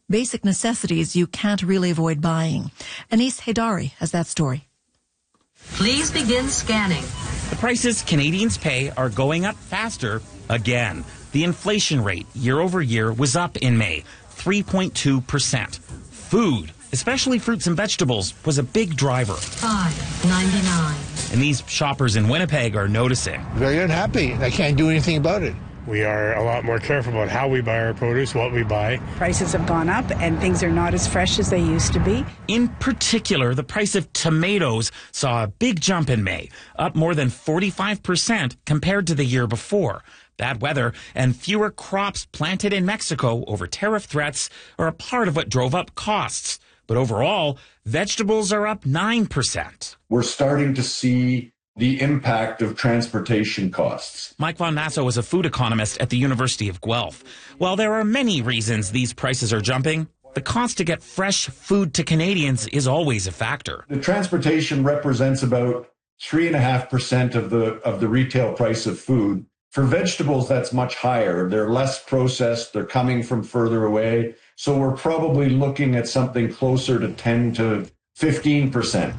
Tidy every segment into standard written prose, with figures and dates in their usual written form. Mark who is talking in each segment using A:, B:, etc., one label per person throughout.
A: basic necessities you can't really avoid buying. Anis Haidari has that story.
B: Please begin scanning.
C: The prices Canadians pay are going up faster again. The inflation rate year over year was up in May, 3.2%. Food, especially fruits and vegetables, was a big driver.
B: $5.99.
C: And these shoppers in Winnipeg are noticing.
D: Very unhappy. I can't do anything about it.
E: We are a lot more careful about how we buy our produce, what we buy.
F: Prices have gone up and things are not as fresh as they used to be.
C: In particular, the price of tomatoes saw a big jump in May, up more than 45% compared to the year before. Bad weather and fewer crops planted in Mexico over tariff threats are a part of what drove up costs. But overall, vegetables are up 9%.
G: We're starting to see the impact of transportation costs.
C: Mike Von Nassau is a food economist at the University of Guelph. While there are many reasons these prices are jumping, the cost to get fresh food to Canadians is always a factor.
G: The transportation represents about 3.5% of the retail price of food. For vegetables, that's much higher. They're less processed. They're coming from further away. So we're probably looking at something closer to 10 to 15%.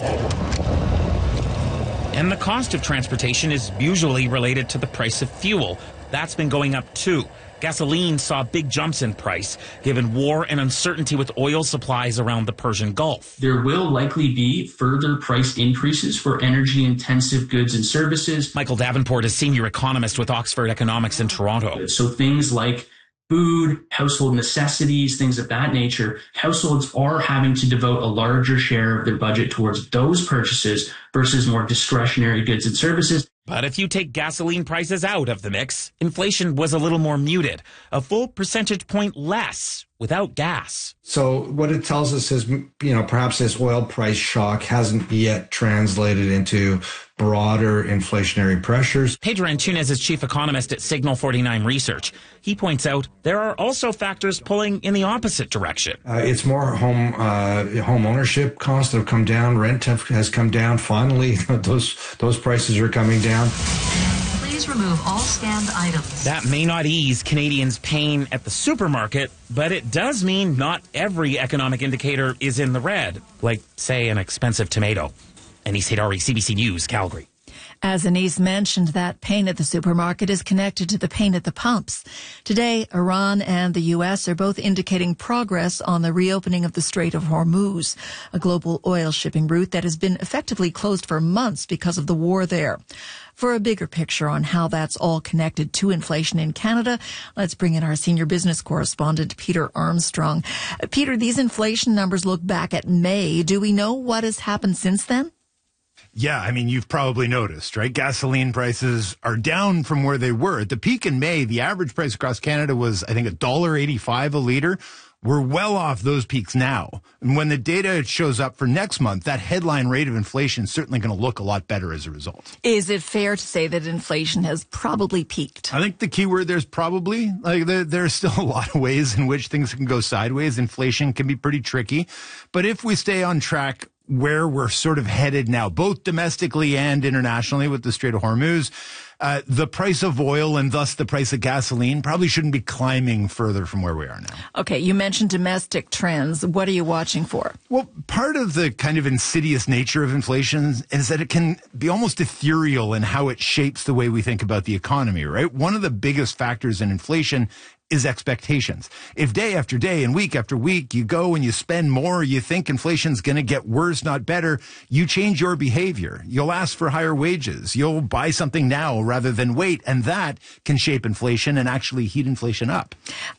C: And the cost of transportation is usually related to the price of fuel. That's been going up too. Gasoline saw big jumps in price, given war and uncertainty with oil supplies around the Persian Gulf.
H: There will likely be further price increases for energy-intensive goods and services.
C: Michael Davenport is senior economist with Oxford Economics in Toronto.
H: So things like food, household necessities, things of that nature, households are having to devote a larger share of their budget towards those purchases versus more discretionary goods and services.
C: But if you take gasoline prices out of the mix, inflation was a little more muted, a full percentage point less without gas.
I: So what it tells us is, perhaps this oil price shock hasn't yet translated into broader inflationary pressures.
C: Pedro Antunes is chief economist at Signal 49 Research. He points out there are also factors pulling in the opposite direction.
I: It's more home ownership costs that have come down. Rent has come down. Finally, those prices are coming down.
B: Please remove all scanned items.
C: That may not ease Canadians' pain at the supermarket, but it does mean not every economic indicator is in the red, like, say, an expensive tomato. Anis Haidari, CBC News, Calgary.
A: As Anis mentioned, that pain at the supermarket is connected to the pain at the pumps. Today, Iran and the U.S. are both indicating progress on the reopening of the Strait of Hormuz, a global oil shipping route that has been effectively closed for months because of the war there. For a bigger picture on how that's all connected to inflation in Canada, let's bring in our senior business correspondent, Peter Armstrong. Peter, these inflation numbers look back at May. Do we know what has happened since then?
J: Yeah, I mean, you've probably noticed, right? Gasoline prices are down from where they were. At the peak in May, the average price across Canada was, I think, $1.85 a liter. We're well off those peaks now. And when the data shows up for next month, that headline rate of inflation is certainly going to look a lot better as a result.
A: Is it fair to say that inflation has probably peaked?
J: I think the key word there's probably. There's still a lot of ways in which things can go sideways. Inflation can be pretty tricky. But if we stay on track where we're sort of headed now, both domestically and internationally with the Strait of Hormuz, the price of oil and thus the price of gasoline probably shouldn't be climbing further from where we are now.
A: Okay, you mentioned domestic trends. What are you watching for?
J: Well, part of the kind of insidious nature of inflation is that it can be almost ethereal in how it shapes the way we think about the economy, right? One of the biggest factors in inflation is expectations. If day after day and week after week you go and you spend more, you think inflation's going to get worse, not better, you change your behavior. You'll ask for higher wages. You'll buy something now rather than wait. And that can shape inflation and actually heat inflation up.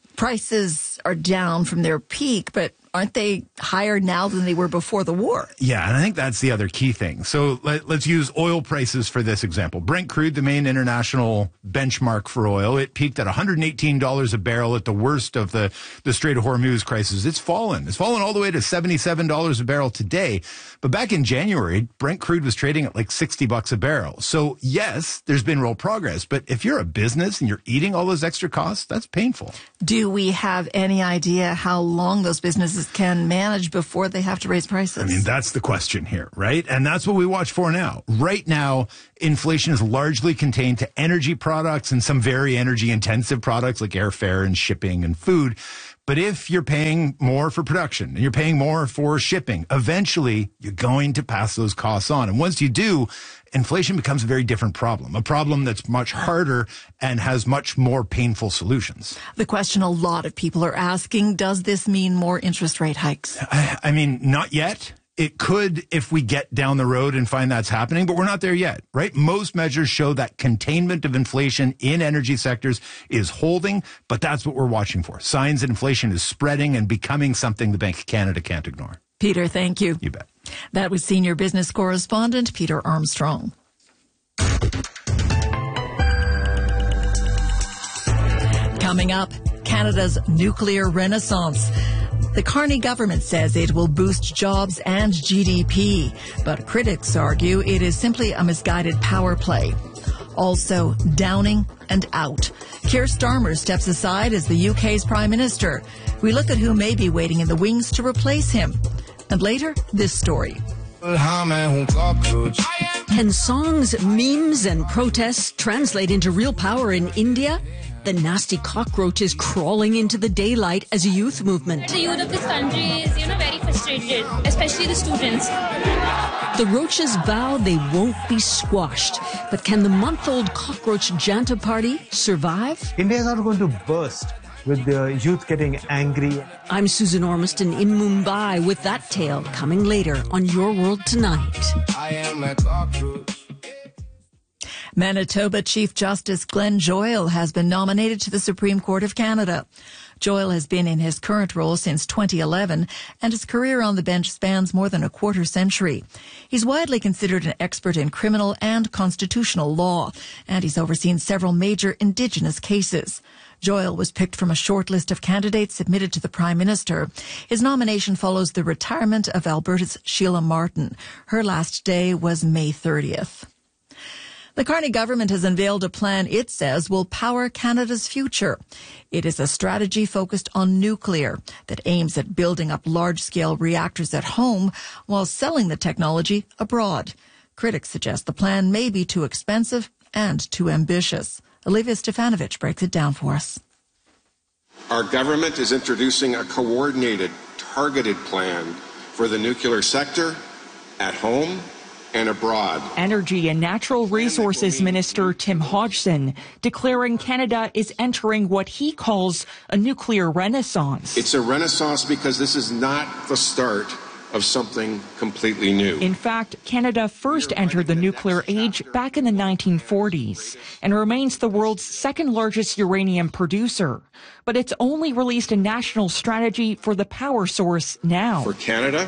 A: Prices are down from their peak, but aren't they higher now than they were before the war?
J: Yeah, and I think that's the other key thing. So let's use oil prices for this example. Brent crude, the main international benchmark for oil, it peaked at $118 a barrel at the worst of the Strait of Hormuz crisis. It's fallen. It's fallen all the way to $77 a barrel today. But back in January, Brent crude was trading at like $60 a barrel. So yes, there's been real progress. But if you're a business and you're eating all those extra costs, that's painful.
A: Do we have any idea how long those businesses can manage before they have to raise prices?
J: I mean, that's the question here, right? And that's what we watch for now. Right now, inflation is largely contained to energy products and some very energy-intensive products like airfare and shipping and food. But if you're paying more for production and you're paying more for shipping, eventually you're going to pass those costs on. And once you do, inflation becomes a very different problem, a problem that's much harder and has much more painful solutions.
A: The question a lot of people are asking, does this mean more interest rate hikes?
J: I mean, not yet. It could if we get down the road and find that's happening, but we're not there yet, right? Most measures show that containment of inflation in energy sectors is holding, but that's what we're watching for. Signs that inflation is spreading and becoming something the Bank of Canada can't ignore.
A: Peter, thank you.
J: You bet.
A: That was senior business correspondent Peter Armstrong. Coming up, Canada's nuclear renaissance. The Carney government says it will boost jobs and GDP, but critics argue it is simply a misguided power play. Also, downing and out. Keir Starmer steps aside as the UK's Prime Minister. We look at who may be waiting in the wings to replace him. And later, this story.
K: Can songs, memes and protests translate into real power in India? The nasty cockroach is crawling into the daylight as a youth movement.
L: The youth of this country is, very frustrated, especially the students.
K: The roaches vow they won't be squashed. But can the month-old cockroach Janta party survive?
M: India is not going to burst with the youth getting angry.
K: I'm Susan Ormiston in Mumbai with that tale coming later on Your World Tonight.
M: I am a cockroach.
A: Manitoba Chief Justice Glenn Joyal has been nominated to the Supreme Court of Canada. Joyal has been in his current role since 2011, and his career on the bench spans more than a quarter century. He's widely considered an expert in criminal and constitutional law, and he's overseen several major Indigenous cases. Joyal was picked from a short list of candidates submitted to the Prime Minister. His nomination follows the retirement of Alberta's Sheila Martin. Her last day was May 30th. The Carney government has unveiled a plan it says will power Canada's future. It is a strategy focused on nuclear that aims at building up large-scale reactors at home while selling the technology abroad. Critics suggest the plan may be too expensive and too ambitious. Olivia Stefanovic breaks it down for us.
N: Our government is introducing a coordinated, targeted plan for the nuclear sector at home and abroad.
O: Energy and Natural Resources Minister Tim Hodgson declaring Canada is entering what he calls a nuclear renaissance.
N: It's a renaissance because this is not the start of something completely new.
O: In fact, Canada first entered the nuclear age back in the 1940s and remains the world's second largest uranium producer. But it's only released a national strategy for the power source now.
N: For Canada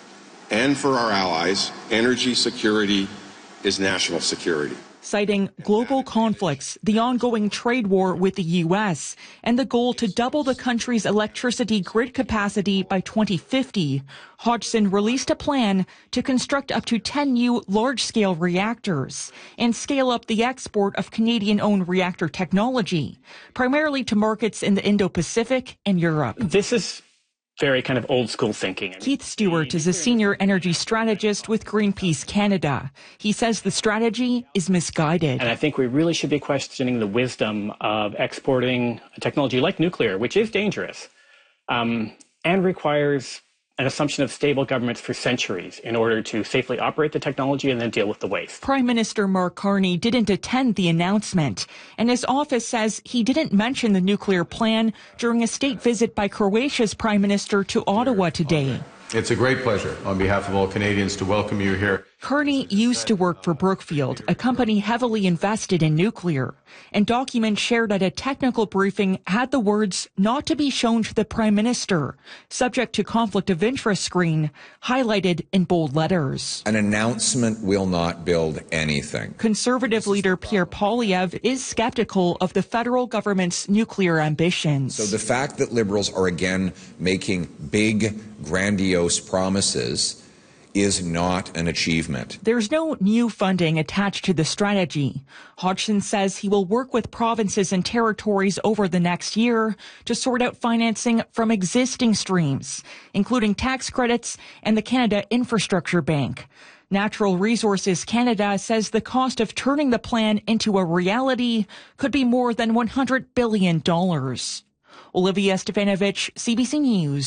N: and for our allies, energy security is national security.
O: Citing global conflicts, the ongoing trade war with the U.S., and the goal to double the country's electricity grid capacity by 2050, Hodgson released a plan to construct up to 10 new large-scale reactors and scale up the export of Canadian-owned reactor technology, primarily to markets in the Indo-Pacific and Europe.
P: This is very kind of old school thinking.
O: Keith Stewart is a senior energy strategist with Greenpeace Canada. He says the strategy is misguided.
P: And I think we really should be questioning the wisdom of exporting a technology like nuclear, which is dangerous, and requires an assumption of stable governments for centuries in order to safely operate the technology and then deal with the waste.
O: Prime Minister Mark Carney didn't attend the announcement, and his office says he didn't mention the nuclear plan during a state visit by Croatia's Prime Minister to Ottawa today.
Q: It's a great pleasure on behalf of all Canadians to welcome you here.
O: Carney used to work for Brookfield, a company heavily invested in nuclear, and documents shared at a technical briefing had the words "not to be shown to the Prime Minister," subject to conflict of interest screen, highlighted in bold letters.
R: An announcement will not build anything.
O: Conservative leader Pierre Poilievre is skeptical of the federal government's nuclear ambitions.
R: So the fact that Liberals are again making big, grandiose promises is not an achievement.
O: There's no new funding attached to the strategy. Hodgson says he will work with provinces and territories over the next year to sort out financing from existing streams, including tax credits and the Canada Infrastructure Bank. Natural Resources Canada says the cost of turning the plan into a reality could be more than $100 billion. Olivia Stefanovich, CBC News.